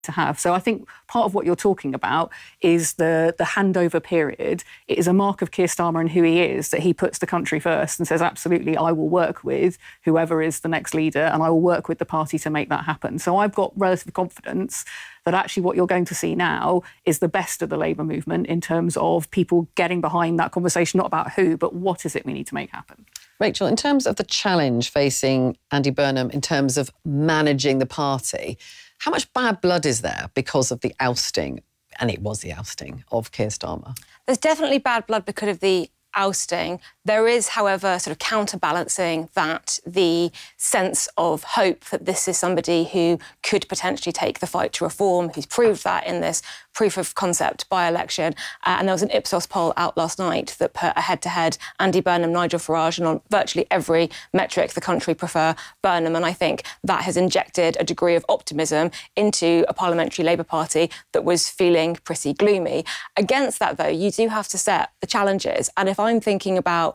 to have. So I think part of what you're talking about is the handover period. It is a mark of Keir Starmer and who he is that he puts the country first and says, absolutely, I will work with whoever is the next leader and I will work with the party to make that happen. So I've got relative confidence that actually what you're going to see now is the best of the Labour movement in terms of people getting behind that conversation, not about who, but what is it we need to make happen. Rachel, in terms of the challenge facing Andy Burnham in terms of managing the party, how much bad blood is there because of the ousting, and it was the ousting, of Keir Starmer? There's definitely bad blood because of the ousting. There is, however, sort of counterbalancing that the sense of hope that this is somebody who could potentially take the fight to reform, who's proved that in this proof of concept by-election. And there was an Ipsos poll out last night that put a head-to-head Andy Burnham, Nigel Farage, and on virtually every metric the country prefer Burnham. And I think that has injected a degree of optimism into a parliamentary Labour Party that was feeling pretty gloomy. Against that, though, you do have to set the challenges. And if I'm thinking about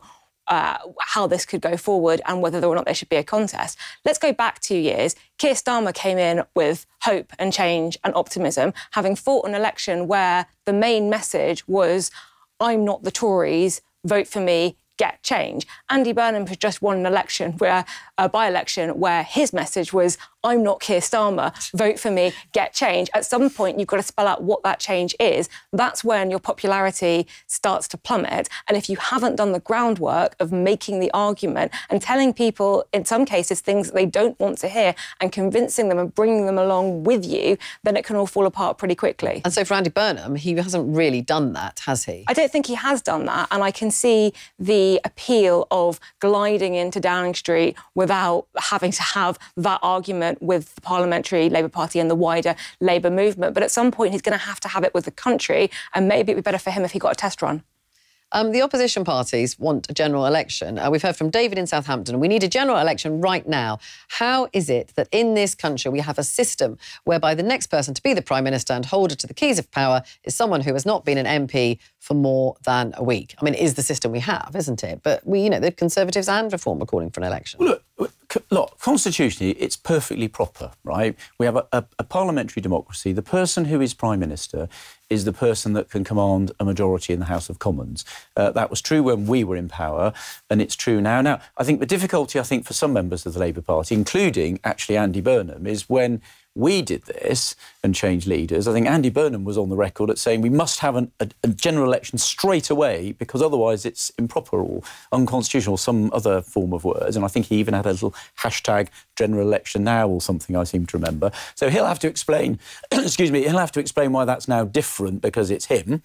how this could go forward and whether or not there should be a contest. Let's go back 2 years. Keir Starmer came in with hope and change and optimism, having fought an election where the main message was, I'm not the Tories, vote for me, get change. Andy Burnham has just won an election where a by-election where his message was, I'm not Keir Starmer, vote for me, get change. At some point, you've got to spell out what that change is. That's when your popularity starts to plummet. And if you haven't done the groundwork of making the argument and telling people, in some cases, things that they don't want to hear and convincing them and bringing them along with you, then it can all fall apart pretty quickly. And so for Andy Burnham, he hasn't really done that, has he? I don't think he has done that. And I can see the appeal of gliding into Downing Street without having to have that argument with the Parliamentary Labour Party and the wider Labour movement. But at some point, he's going to have it with the country, and maybe it'd be better for him if he got a test run. The opposition parties want a general election. We've heard from David in Southampton. We need a general election right now. How is it that in this country we have a system whereby the next person to be the Prime Minister and holder to the keys of power is someone who has not been an MP for more than a week? I mean, it is the system we have, isn't it? But the Conservatives and Reform are calling for an election. Well, look, constitutionally, it's perfectly proper, right? We have a parliamentary democracy. The person who is Prime Minister is the person that can command a majority in the House of Commons. That was true when we were in power, and it's true now. Now, I think the difficulty, for some members of the Labour Party, including actually Andy Burnham, is when we did this and changed leaders, I think Andy Burnham was on the record at saying we must have a general election straight away because otherwise it's improper or unconstitutional or some other form of words. And I think he even had a little hashtag general election now or something, I seem to remember. So he'll have to explain, he'll have to explain why that's now different because it's him.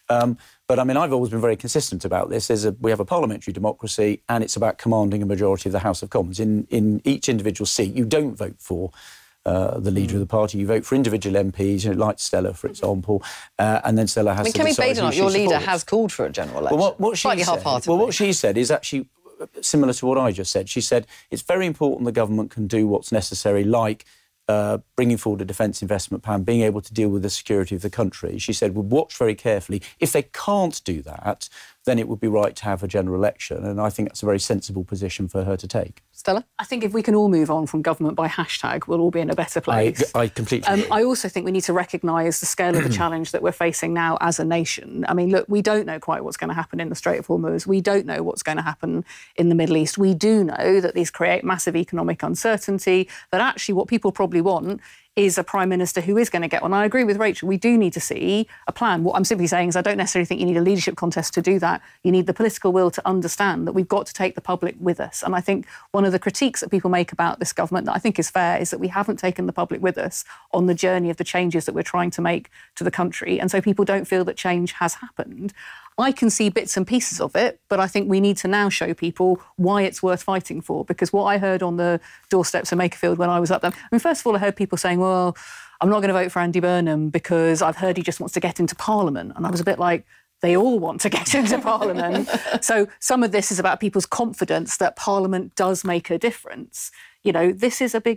But I've always been very consistent about this. We have a parliamentary democracy and it's about commanding a majority of the House of Commons. In each individual seat, you don't vote for the leader of the party. You vote for individual MPs, like Stella, for example, and then Stella has to decide. Kemi Badenoch, your leader, has called for a general election. Well, what she said is actually similar to what I just said. She said it's very important the government can do what's necessary, like bringing forward a defence investment plan, being able to deal with the security of the country. She said we'll watch very carefully. If they can't do that, then it would be right to have a general election. And I think that's a very sensible position for her to take. Stella? I think if we can all move on from government by hashtag, we'll all be in a better place. I completely agree. I also think we need to recognise the scale of the challenge that we're facing now as a nation. Look, we don't know quite what's going to happen in the Strait of Hormuz. We don't know what's going to happen in the Middle East. We do know that these create massive economic uncertainty, that actually what people probably want is a Prime Minister who is going to get one. I agree with Rachel, we do need to see a plan. What I'm simply saying is I don't necessarily think you need a leadership contest to do that. You need the political will to understand that we've got to take the public with us. And I think one of the critiques that people make about this government that I think is fair is that we haven't taken the public with us on the journey of the changes that we're trying to make to the country. And so people don't feel that change has happened. I can see bits and pieces of it, but I think we need to now show people why it's worth fighting for. Because what I heard on the doorsteps of Makerfield when I was up there, first of all, I heard people saying, well, I'm not going to vote for Andy Burnham because I've heard he just wants to get into Parliament. And I was a bit like, they all want to get into Parliament. So some of this is about people's confidence that Parliament does make a difference. This is a big